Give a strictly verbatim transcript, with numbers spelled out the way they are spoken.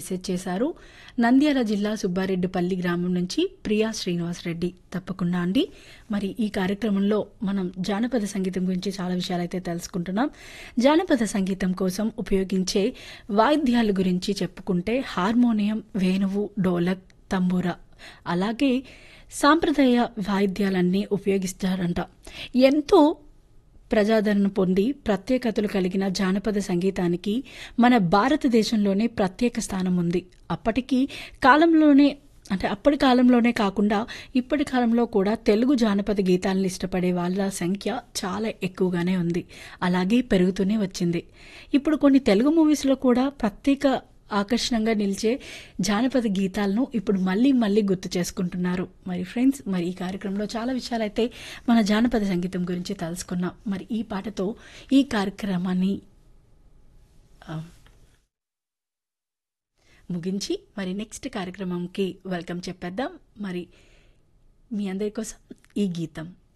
Message చేశారు. నంద్యాల జిల్లా సుబ్బారెడ్డిపల్లి గ్రామం నుంచి ప్రియా శ్రీనివాస్ రెడ్డి. తప్పకుండా అండి. మరి ఈ కార్యక్రమంలో మనం జానపద సంగీతం గురించి చాలా విషయాలైతే తెలుసుకుంటున్నాం. జానపద సంగీతం కోసం ఉపయోగించే వాయిద్యాల గురించి చెప్పుకుంటే హార్మోనియం, వేణువు, డోలక్, తంబూరా, అలాగే సాంప్రదాయ వాయిద్యాలన్నీ ఉపయోగిస్తారంట. ఎంతో ప్రజాదరణ పొంది ప్రత్యేకతలు కలిగిన జానపద సంగీతానికి మన భారతదేశంలోనే ప్రత్యేక స్థానం ఉంది. అప్పటికి కాలంలోనే అంటే అప్పటి కాలంలోనే కాకుండా ఇప్పటి కాలంలో కూడా తెలుగు జానపద గీతాలను ఇష్టపడే వాళ్ళ సంఖ్య చాలా ఎక్కువగానే ఉంది. అలాగే పెరుగుతూనే వచ్చింది. ఇప్పుడు కొన్ని తెలుగు మూవీస్లో కూడా ప్రత్యేక ఆకర్షణంగా నిలిచే జానపద గీతాలను ఇప్పుడు మళ్ళీ మళ్ళీ గుర్తు చేసుకుంటున్నారు. మరి ఫ్రెండ్స్, మరి ఈ కార్యక్రమంలో చాలా విషయాలైతే మన జానపద సంగీతం గురించి తెలుసుకున్నాం. మరి ఈ పాటతో ఈ కార్యక్రమాన్ని ఆ, ముగించి మరి నెక్స్ట్ కార్యక్రమంకి వెల్కమ్ చెప్పేద్దాం. మరి మీ అందరి కోసం ఈ గీతం.